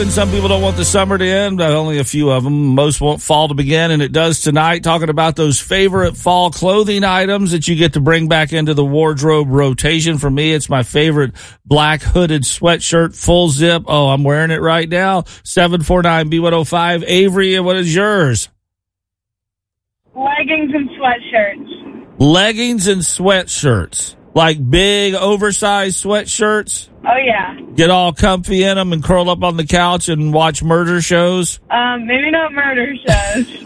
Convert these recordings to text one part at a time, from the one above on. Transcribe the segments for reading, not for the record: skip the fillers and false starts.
And some people don't want the summer to end. Only a few of them. Most want fall to begin, and it does tonight. Talking about those favorite fall clothing items that you get to bring back into the wardrobe rotation. For me, it's my favorite black hooded sweatshirt, full zip. Oh, I'm wearing it right now. 749-B105. Avery, what is yours? Leggings and sweatshirts. Leggings and sweatshirts. Like big, oversized sweatshirts? Oh, yeah. Get all comfy in them and curl up on the couch and watch murder shows? Maybe not murder shows.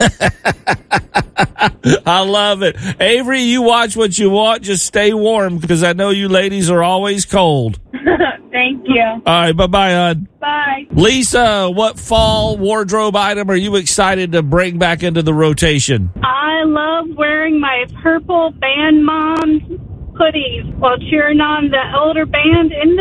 I love it. Avery, you watch what you want. Just stay warm because I know you ladies are always cold. Thank you. All right, bye-bye, hon. Bye. Lisa, what fall wardrobe item are you excited to bring back into the rotation? I love wearing my purple band mom hoodies while cheering on the elder band in the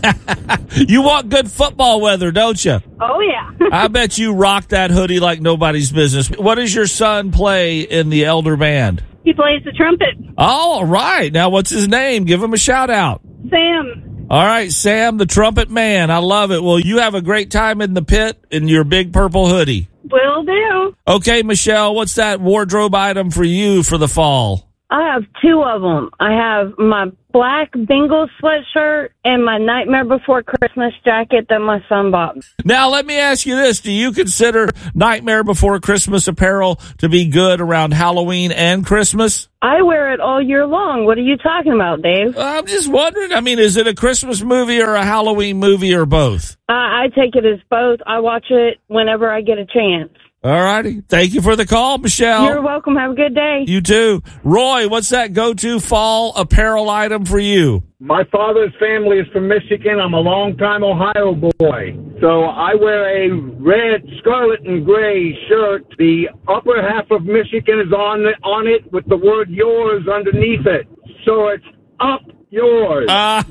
pit. You want good football weather, don't you? Oh, yeah. I bet you rock that hoodie like nobody's business. What does your son play in the elder band? He plays the trumpet. All right. Now, what's his name? Give him a shout out. Sam. All right, Sam, the trumpet man. I love it. Well, you have a great time in the pit in your big purple hoodie. Will do. Okay, Michelle, what's that wardrobe item for you for the fall? I have two of them. I have my black Bengals sweatshirt and my Nightmare Before Christmas jacket that my son bought. Now, let me ask you this. Do you consider Nightmare Before Christmas apparel to be good around Halloween and Christmas? I wear it all year long. What are you talking about, Dave? I'm just wondering. I mean, is it a Christmas movie or a Halloween movie or both? I take it as both. I watch it whenever I get a chance. All righty. Thank you for the call, Michelle. You're welcome. Have a good day. You too. Roy, what's that go-to fall apparel item for you? My father's family is from Michigan. I'm a longtime Ohio boy. So I wear a red, scarlet, and gray shirt. The upper half of Michigan is on it with the word yours underneath it. So it's up yours.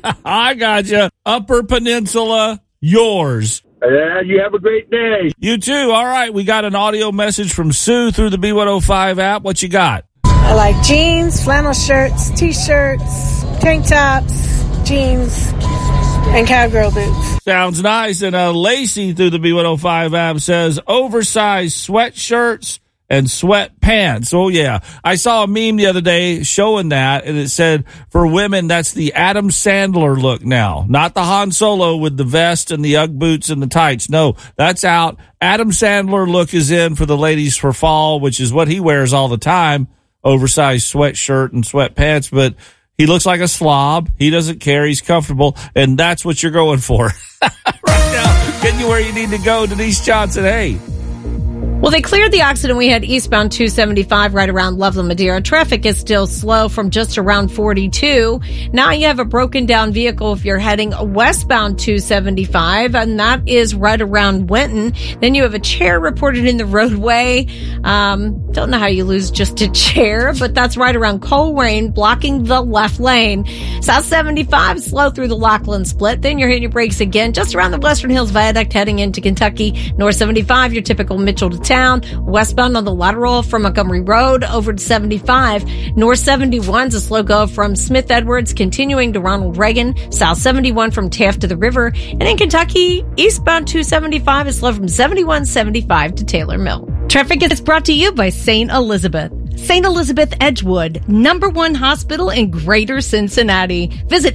I gotcha. Upper Peninsula, yours. You have a great day. You too. All right. We got an audio message from Sue through the B105 app. What you got? I like jeans, flannel shirts, T-shirts, tank tops, jeans, and cowgirl boots. Sounds nice. And Lacey through the B105 app says oversized sweatshirts and sweatpants. Oh, yeah. I saw a meme the other day showing that, and it said, for women, that's the Adam Sandler look now. Not the Han Solo with the vest and the Ugg boots and the tights. No, that's out. Adam Sandler look is in for the ladies for fall, which is what he wears all the time, oversized sweatshirt and sweatpants, but he looks like a slob. He doesn't care. He's comfortable, and that's what you're going for. Right now, getting you where you need to go. Denise Johnson, hey. Well, they cleared the accident we had eastbound 275 right around Loveland, Madeira. Traffic is still slow from just around 42. Now you have a broken down vehicle if you're heading westbound 275, and that is right around Winton. Then you have a chair reported in the roadway. Don't know how you lose just a chair, but that's right around Coleraine, blocking the left lane. South 75, slow through the Lachlan split. Then you're hitting your brakes again just around the Western Hills Viaduct heading into Kentucky. North 75, your typical Mitchell to town. Westbound on the lateral from Montgomery Road over to 75. North 71's a slow go from Smith Edwards continuing to Ronald Reagan. South 71 from Taft to the river. And in Kentucky, eastbound 275 is slow from 7175 to Taylor Mill. Traffic is brought to you by St. Elizabeth. St. Elizabeth Edgewood, #1 hospital in Greater Cincinnati. Visit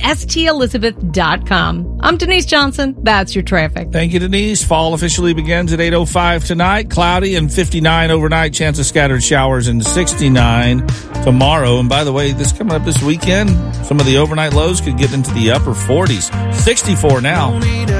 stelizabeth.com. I'm Denise Johnson. That's your traffic. Thank you, Denise. Fall officially begins at 8:05 tonight. Cloudy and 59 overnight. Chance of scattered showers and 69 tomorrow. And by the way, this coming up this weekend, some of the overnight lows could get into the upper 40s. 64 now.